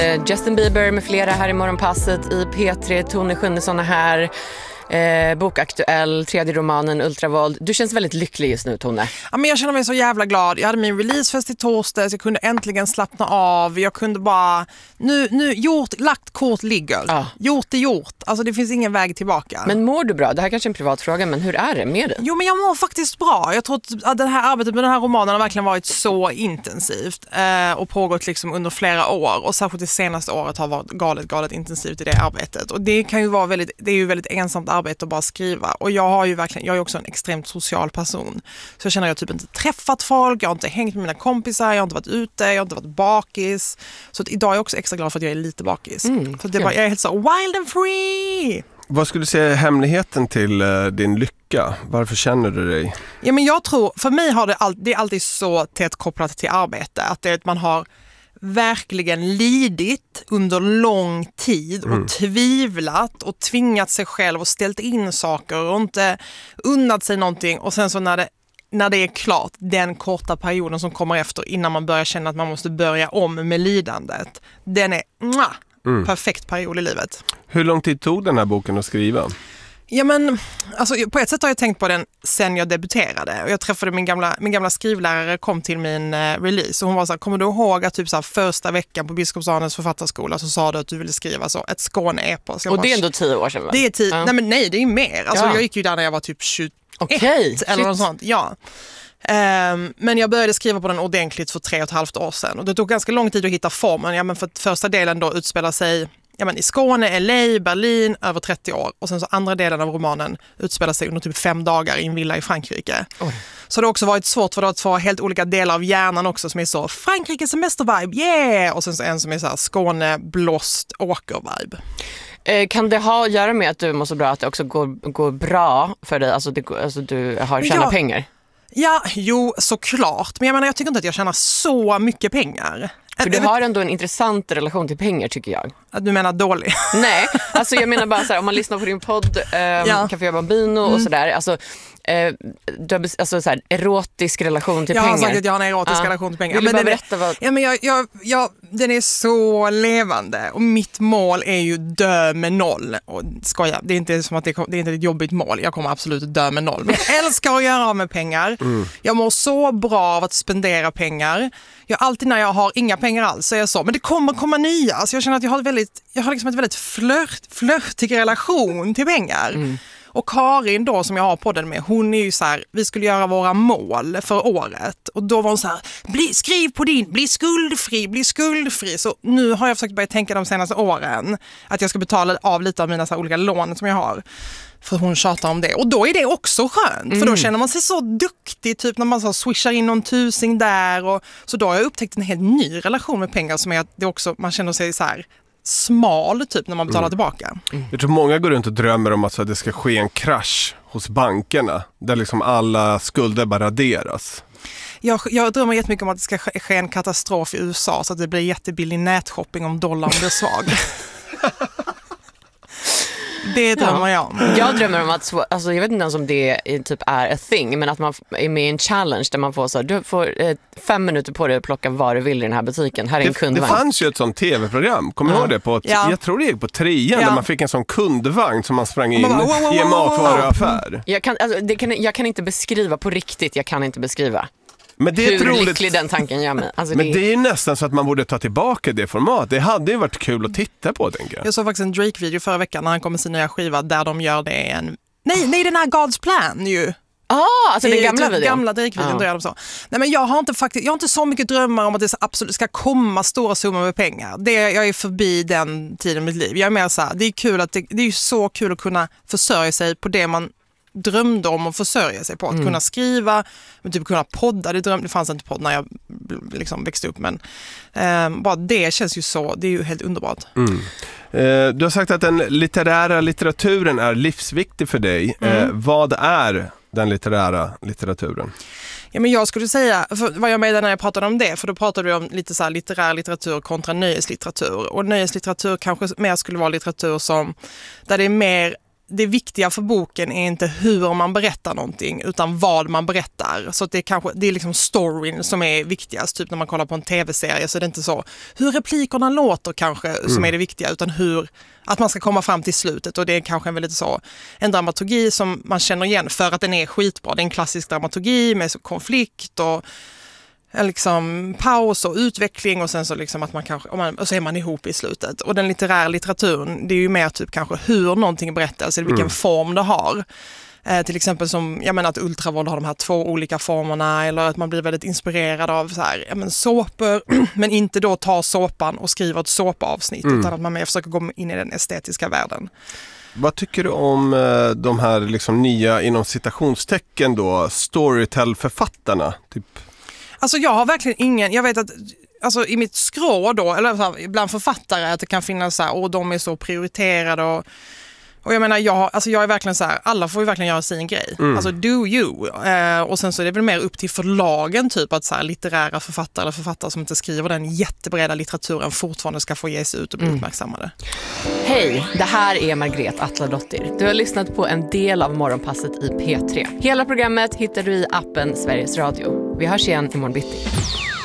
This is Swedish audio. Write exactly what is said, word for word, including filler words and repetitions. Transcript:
Justin Bieber med flera här i Morgonpasset i P tre. Tony Schunnesson är här. Eh, bokaktuell, tredje romanen Ultravåld. Du känns väldigt lycklig just nu, Tone. Ja, men jag känner mig så jävla glad. Jag hade min releasefest i torsdags. Jag kunde äntligen slappna av. Jag kunde bara... Nu, nu gjort, lagt kort ligger. Ah. Gjort är gjort. Alltså det finns ingen väg tillbaka. Men mår du bra? Det här kanske är en privat fråga, men hur är det med dig? Jo, men jag mår faktiskt bra. Jag tror att det här arbetet med den här romanen har verkligen varit så intensivt. Eh, och pågått liksom under flera år. Och särskilt det senaste året har varit galet, galet intensivt i det arbetet. Och det kan ju vara väldigt... Det är ju väldigt ensamt arbete att bara skriva. Och jag har ju verkligen, jag är också en extremt social person. Så jag känner att jag typ inte träffat folk, jag har inte hängt med mina kompisar, jag har inte varit ute, jag har inte varit bakis. Så att idag är jag också extra glad för att jag är lite bakis. Mm, så det är bara, jag är helt så wild and free! Vad skulle du säga är hemligheten till uh, din lycka? Varför känner du dig? Ja, men jag tror, för mig har det, all, det är alltid så tätt kopplat till arbete. Att det är att man har verkligen lidit under lång tid och mm. tvivlat och tvingat sig själv och ställt in saker och inte unnat sig någonting, och sen så när det, när det är klart, den korta perioden som kommer efter innan man börjar känna att man måste börja om med lidandet, den är mwah, mm. perfekt period i livet. Hur lång tid tog den här boken att skriva? Ja, men alltså, på ett sätt har jag tänkt på den sen jag debuterade. Och jag träffade min gamla, min gamla skrivlärare, kom till min uh, release. Och hon var så här, kommer du ihåg att typ så här, första veckan på Biskopsarnes författarskola så sa du att du ville skriva så ett Skåne-epos. Och bara, det är ändå tio år sedan, va? Det är tio, ja. nej, men nej, det är mer. Alltså, ja. Jag gick ju där när jag var typ tjugoett okay. eller något sånt. Ja. Um, men jag började skriva på den ordentligt för tre och ett halvt år sedan. Och det tog ganska lång tid att hitta formen. Ja, men för första delen då utspelar sig ja, men i Skåne, L A, Berlin, över trettio år. Och sen så andra delen av romanen utspelar sig under typ fem dagar i en villa i Frankrike. Oj. Så det har också varit svårt för det att få helt olika delar av hjärnan också som är så Frankrike semestervibe, yeah! Och sen så en som är så här Skåne, blåst, åker-vibe. Eh, kan det ha att göra med att du mår så bra att det också går, går bra för dig? Alltså, det, alltså du har tjänat ja. pengar? Ja, jo, såklart. Men jag menar, jag tycker inte att jag tjänar så mycket pengar. För du har ändå en intressant relation till pengar, tycker jag. Att du menar dålig? Nej, alltså jag menar bara så här, om man lyssnar på din podd, eh, ja. Café Bambino mm. och sådär, alltså, eh, du har, alltså så här, erotisk relation till jag pengar. Jag har sagt att jag har en erotisk ja. relation till pengar. Vill du men bara den berätta är, vad... Ja, men jag, jag, jag, den är så levande och mitt mål är ju dö med noll. Och skoja, det är inte som att det, det är inte ett jobbigt mål. Jag kommer absolut dö med noll. Men jag älskar att göra av med pengar. Mm. Jag mår så bra av att spendera pengar. Jag alltid när jag har inga pengar alls så är jag så, men det kommer komma nya. Alltså jag känner att jag har ett väldigt, jag har liksom ett väldigt flört, flörtig relation till pengar. Mm. Och Karin då som jag har podden med, hon är ju så här, vi skulle göra våra mål för året. Och då var hon så här, bli, skriv på din, bli skuldfri, bli skuldfri. Så nu har jag försökt börja tänka de senaste åren att jag ska betala av lite av mina så här olika lån som jag har. För hon tjatar om det. Och då är det också skönt. Mm. För då känner man sig så duktig. Typ när man så swishar in någon tusing där. Och, så då har jag upptäckt en helt ny relation med pengar. Som är att det också, man känner sig så här smal typ när man betalar mm. tillbaka. Mm. Jag tror många går runt och drömmer om att så, det ska ske en krasch hos bankerna. Där liksom alla skulder bara raderas. Jag, jag drömmer jättemycket om att det ska ske, ske en katastrof i U S A. Så att det blir jättebillig nätshopping om dollarn blir svag. Det drömmer ja. jag. Jag drömmer om att, alltså jag vet inte ens om det är, typ är a thing, men att man är med i en challenge där man får så, du får eh, fem minuter på dig att plocka vad du vill i den här butiken. Här är en det, kundvagn. Det fanns ju ett sånt tv-program, kommer du ja. ihåg det? På ett, ja. Jag tror det gick på trean ja. där man fick en sån kundvagn som man sprang in bara, wow, wow, wow, i en matvaruaffär. Jag kan, alltså, det kan, jag kan inte beskriva på riktigt, jag kan inte beskriva. Men det är hur roligt. lycklig den tanken gör mig. Alltså men det... det är ju nästan så att man borde ta tillbaka det format. Det hade ju varit kul att titta på, tänker jag. Jag såg faktiskt en Drake-video förra veckan när han kom med sin nya skiva där de gör det en... Nej, nej den här God's Plan ju. Ah, alltså den gamla videon. Gamla Drake-videon, ah. då gör de så. Nej, men jag har inte faktiskt, jag har inte så mycket drömmar om att det absolut ska komma stora summor med pengar. Det, jag är förbi den tiden i mitt liv. Jag är mer så här, det är kul att det, det är ju så kul att kunna försörja sig på det man drömde om att försörja sig på. Att mm. kunna skriva, men typ kunna podda. Det, drömde, det fanns inte podd när jag liksom växte upp, men eh, bara det känns ju så, det är ju helt underbart. Mm. Eh, du har sagt att den litterära litteraturen är livsviktig för dig. Mm. Eh, vad är den litterära litteraturen? Ja, men jag skulle säga, för vad jag menar när jag pratade om det, för då pratade du om lite så här litterär litteratur kontra nöjeslitteratur. Och nöjeslitteratur kanske mer skulle vara litteratur som, där det är mer det viktiga för boken är inte hur man berättar någonting utan vad man berättar. Så att det är kanske det är liksom storyn som är viktigast. Typ när man kollar på en tv-serie så är det inte så hur replikerna låter kanske mm. som är det viktiga, utan hur att man ska komma fram till slutet, och det är kanske en väldigt så en dramaturgi som man känner igen för att den är skitbra. Det är en klassisk dramaturgi med så konflikt och liksom paus och utveckling, och sen så liksom att man kanske och, man, och så är man ihop i slutet. Och den litterära litteraturen, det är ju mer typ kanske hur någonting berättas eller vilken mm. form det har. Eh, till exempel som, jag menar att Ultravold har de här två olika formerna, eller att man blir väldigt inspirerad av så här, ja men såpor, men inte då ta såpan och skriva ett såpavsnitt mm. utan att man mer försöker gå in i den estetiska världen. Vad tycker du om eh, de här liksom nya, inom citationstecken då, storytell-författarna? Typ? Alltså jag har verkligen ingen, jag vet att alltså i mitt skrå då, eller så här, bland författare, att det kan finnas så här, och de är så prioriterade och Och jag menar, jag, alltså jag är verkligen så här, alla får ju verkligen göra sin grej. Mm. Alltså do you. Eh, och sen så är det väl mer upp till förlagen typ att så här, litterära författare eller författare som inte skriver den jättebreda litteraturen fortfarande ska få ge sig ut och bli mm. uppmärksammade. Hej, det här är Margret Atladottir. Du har lyssnat på en del av Morgonpasset i P tre. Hela programmet hittar du i appen Sveriges Radio. Vi hörs igen imorgon bitti.